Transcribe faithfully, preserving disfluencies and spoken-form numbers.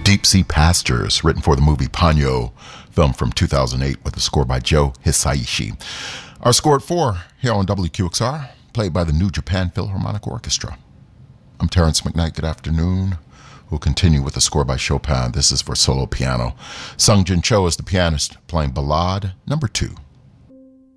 Deep Sea Pastures, written for the movie Ponyo, film from two thousand eight with a score by Joe Hisaishi. Our score at four here on W Q X R, played by the New Japan Philharmonic Orchestra. I'm Terrence McKnight. Good afternoon. We'll continue with a score by Chopin. This is for solo piano. Sung Jin Cho is the pianist, playing Ballade number two.